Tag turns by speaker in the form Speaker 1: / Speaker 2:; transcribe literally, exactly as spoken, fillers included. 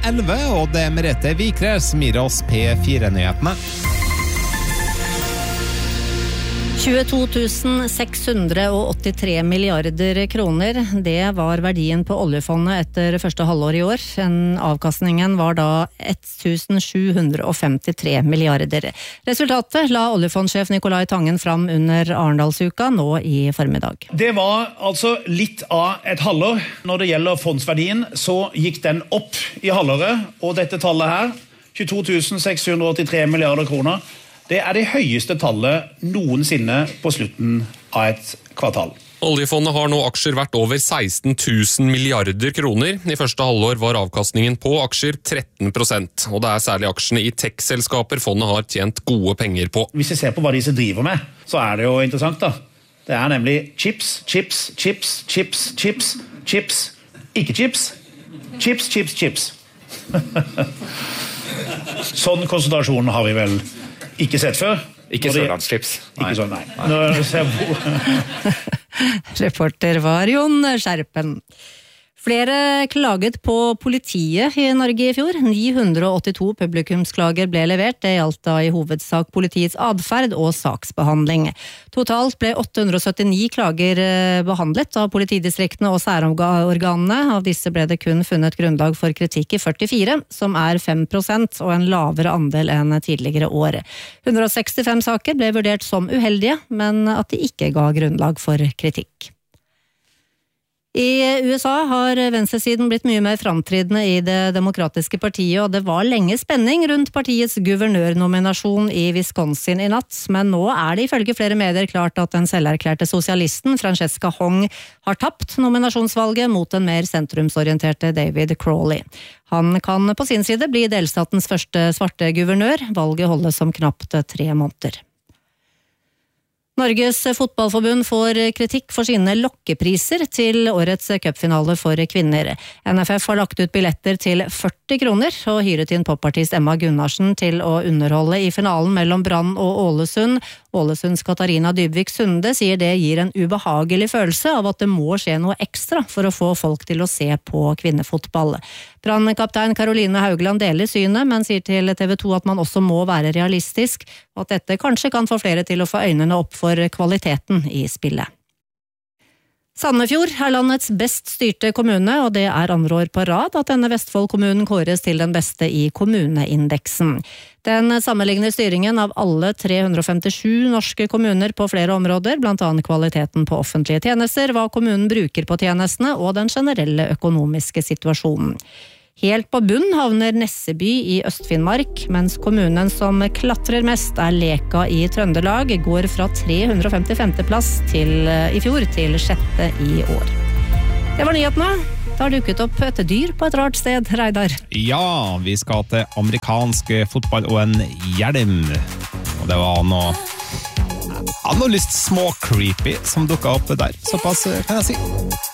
Speaker 1: elleve, og det er Merete Vikre som gir oss P fire-nyhetene.
Speaker 2: tjueto tusen seks hundre åttitre milliarder kroner, det var verdien på oljefondet etter første halvår i år. Avkastningen var da tusen sju hundre femtitre milliarder. Resultatet la oljefondsjef Nicolai Tangen fram under Arendalsuka nå i formiddag.
Speaker 3: Det var altså litt av et halvår. Når det gjelder fondsverdien, så gikk den opp i halvåret, og dette tallet her, tjueto tusen seks hundre åttitre milliarder kroner, det er det høyeste tallet noensinne på slutten av et kvartal.
Speaker 4: Oljefondet har nå aksjer verdt over seksten tusen milliarder kroner. I første halvår var avkastningen på aksjer tretten prosent, og det er særlig aksjene i tech-selskaper fondet har tjent gode penger på.
Speaker 3: Hvis vi ser på hva disse driver med, så er det jo interessant da. Det er nemlig chips, chips, chips, chips, chips, chips, ikke chips, chips, chips, chips. Sånn konsentrasjon har vi vel ikke sett før.
Speaker 5: Ikke sørlandschips.
Speaker 3: Ikke sånn, nei. Nå ser jeg...
Speaker 2: Reporter var Jon Skjerpen. Flere klaget på politiet i Norge i fjor. ni hundre åttito publikumsklager ble levert. Det gjaldt da i hovedsak politiets adferd og saksbehandling. Totalt ble åtte hundre syttini klager behandlet av politidistriktene og særorganene. Av disse ble det kun funnet grunnlag for kritikk i førtifire, som er fem prosent og en lavere andel enn tidligere år. hundre sekstifem saker ble vurdert som uheldige, men at de ikke ga grunnlag for kritikk. I U S A har venstresiden blitt mye mer framtredende i det demokratiske partiet, og det var lenge spenning rundt partiets guvernørnominasjon i Wisconsin i natt, men nå er det ifølge flere medier klart at den selverklærte sosialisten Francesca Hong har tapt nominasjonsvalget mot den mer sentrumsorienterte David Crowley. Han kan på sin side bli delstatens første svarte guvernør. Valget holdes om knapt tre måneder. Norges fotballforbund får kritikk for sine lokkepriser til årets cupfinale for kvinner. N F F har lagt ut billetter til førti kroner og hyret inn popartist Emma Gunnarsen til å underholde i finalen mellom Brann og Ålesund. Ålesunds Katarina Dybvik Sunde sier det gir en ubehagelig følelse av at det må skje noe ekstra for å få folk til å se på kvinnefotball. Brannkaptein Caroline Haugland deler synet, men sier til T V to at man også må være realistisk, og at dette kanskje kan få flere til å få øynene opp for kvaliteten i spillet. Sandefjord er landets best styrte kommune, og det er andre år på rad at denne Vestfold-kommunen kåres til den beste i kommuneindeksen. Den sammenligner styringen av alle tre hundre femtisju norske kommuner på flere områder, blant annet kvaliteten på offentlige tjenester, hva kommunen bruker på tjenestene og den generelle økonomiske situasjonen. Helt på bunn havner Nesseby i Øst-Finnmark, mens kommunen som klatrer mest er Leka i Trøndelag, går fra tre hundre femtifemte plass til, i fjor til sjette i år. Det var nyhetene. Det har dukket opp et dyr på et rart sted, Reidar.
Speaker 1: Ja, vi skal til amerikansk fotball og en hjelm. Og det var noe, ja, noe lyst små creepy som dukket opp der, såpass kan jeg si.